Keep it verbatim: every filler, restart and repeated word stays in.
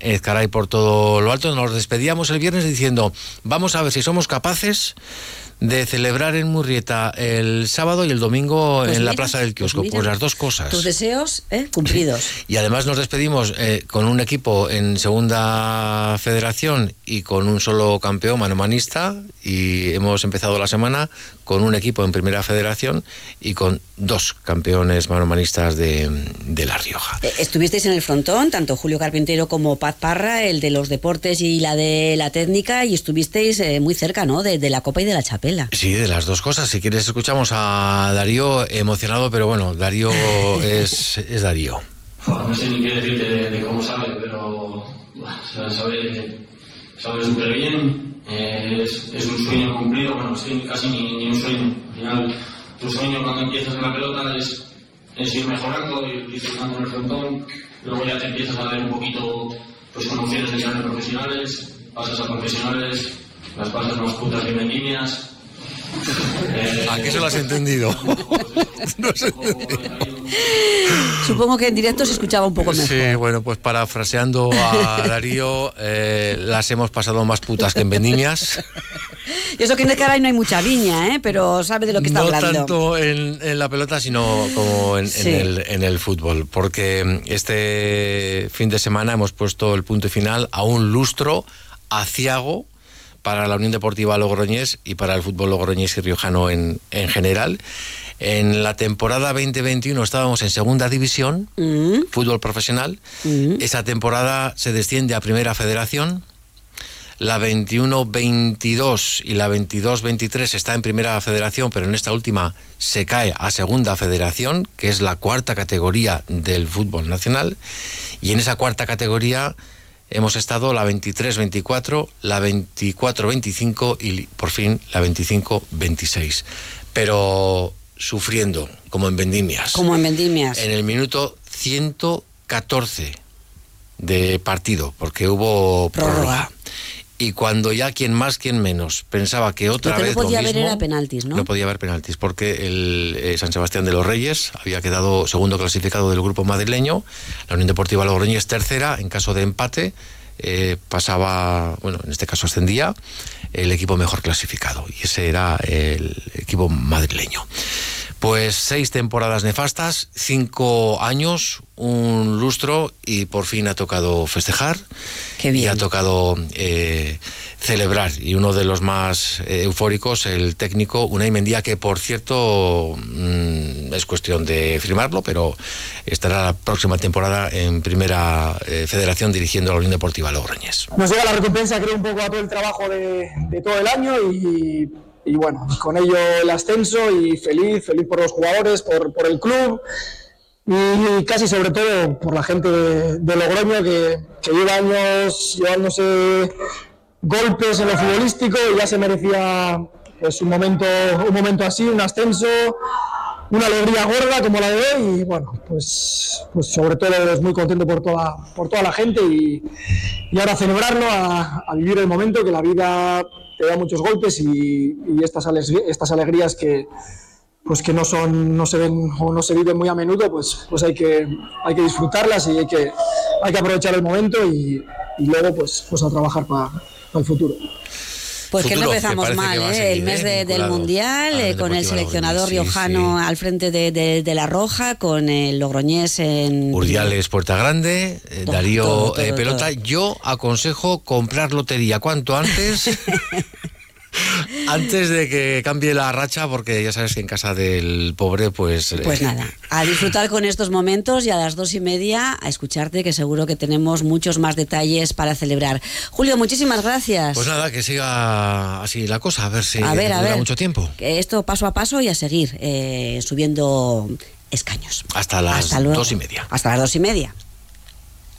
Ezcaray por todo lo alto. Nos despedíamos el viernes diciendo, vamos a ver si somos capaces de celebrar en Murrieta el sábado y el domingo pues en mira, la Plaza del Kiosco. Pues, pues las dos cosas. Tus deseos ¿eh? cumplidos. Y además nos despedimos eh, con un equipo en Segunda Federación y con un solo campeón manomanista, y hemos empezado la semana con un equipo en Primera Federación y con dos campeones manomanistas de, de La Rioja. Estuvisteis en el frontón, tanto Julio Carpintero como Paz Parra, el de los deportes y la de la técnica, y estuvisteis eh, muy cerca, ¿no?, de, de la Copa y de la Chapela. Sí, de las dos cosas. Si quieres escuchamos a Darío emocionado, pero bueno, Darío es, es Darío. No sé ni qué decirte de, de cómo sabe, pero o sea, sabe, sabe súper bien. Eh, es, es un sueño cumplido, bueno, sí, casi ni, ni un sueño. Al final, tu sueño cuando empiezas en la pelota es, es ir mejorando, ir disfrutando en el frontón. Luego ya te empiezas a dar un poquito, pues con opciones de llegar a profesionales, pasas a profesionales, las pasas más putas que vendimias. Eh, ¿A qué se lo has entendido? No sé. Supongo que en directo se escuchaba un poco mejor. Sí, bueno, pues parafraseando a Darío, eh, las hemos pasado más putas que en vendimias. Y eso que en Ezcaray no hay mucha viña, ¿eh? Pero sabe de lo que está no hablando. No tanto en, en la pelota, sino como en, sí. en, el, en el fútbol. Porque este fin de semana hemos puesto el punto final a un lustro aciago para la Unión Deportiva Logroñés y para el fútbol logroñés y riojano en, en general. En la temporada veinte veintiuno estábamos en segunda división, mm. fútbol profesional. Mm. Esa temporada se desciende a Primera Federación. La veintiuno veintidós y la veintidós veintitrés está en Primera Federación, pero en esta última se cae a Segunda Federación, que es la cuarta categoría del fútbol nacional. Y en esa cuarta categoría hemos estado la veintitrés veinticuatro, la veinticuatro veinticinco y por fin la veinticinco veintiséis. Pero sufriendo, como en vendimias. Como en vendimias. En el minuto ciento catorce de partido, porque hubo prórroga. prórroga. Y cuando ya quien más, quien menos pensaba que otra lo que vez no podía lo mismo, haber era penaltis, ¿no? No podía haber penaltis, porque el eh, San Sebastián de los Reyes había quedado segundo clasificado del grupo madrileño, la Unión Deportiva Logroñés tercera, en caso de empate eh, pasaba, bueno, en este caso ascendía el equipo mejor clasificado, y ese era el equipo madrileño. Pues seis temporadas nefastas, cinco años, un lustro, y por fin ha tocado festejar. Qué bien. Y ha tocado eh, celebrar. Y uno de los más eh, eufóricos, el técnico Unai Mendía, que por cierto mmm, es cuestión de firmarlo, pero estará la próxima temporada en Primera eh, Federación dirigiendo a la Unión Deportiva Logroñés. Nos llega la recompensa, creo, un poco a todo el trabajo de, de todo el año, y Y bueno, con ello el ascenso, y feliz, feliz por los jugadores, por, por el club, y casi sobre todo por la gente de, de Logroño, que, que lleva años llevándose golpes en lo futbolístico, y ya se merecía pues, un momento, un momento así, un ascenso, una alegría gorda como la de hoy. Y bueno, pues, pues sobre todo es muy contento por toda, por toda la gente, y, y ahora celebrarlo, a, a vivir el momento, que la vida te da muchos golpes, y, y estas, alegrías, estas alegrías que, pues que no son, no se ven o no se viven muy a menudo, pues, pues hay que, hay que disfrutarlas, y hay que, hay que aprovechar el momento, y, y luego pues, pues a trabajar para, para el futuro. Pues que no empezamos mal, ¿eh? Seguir, el mes de, del Mundial, eh, con el seleccionador sí, riojano sí. al frente de, de, de La Roja, con el logroñés en... Urdiales, Puerta Grande, eh, todo, Darío todo, todo, eh, Pelota. Todo. Yo aconsejo comprar lotería cuanto antes... Antes de que cambie la racha, porque ya sabes que en casa del pobre, pues... Pues eh... nada, a disfrutar con estos momentos, y a las dos y media a escucharte, que seguro que tenemos muchos más detalles para celebrar. Julio, muchísimas gracias. Pues nada, que siga así la cosa, a ver si a ver, dura a ver. mucho tiempo. Esto paso a paso, y a seguir eh, subiendo escaños. Hasta las Hasta luego. dos y media. Hasta las dos y media.